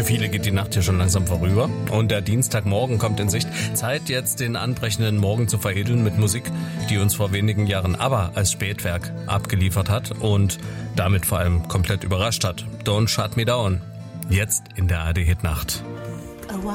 Für viele geht die Nacht hier schon langsam vorüber und der Dienstagmorgen kommt in Sicht. Zeit jetzt den anbrechenden Morgen zu veredeln mit Musik, die uns vor wenigen Jahren ABBA als Spätwerk abgeliefert hat und damit vor allem komplett überrascht hat. Don't Shut Me Down. Jetzt in der ARD Hit Nacht.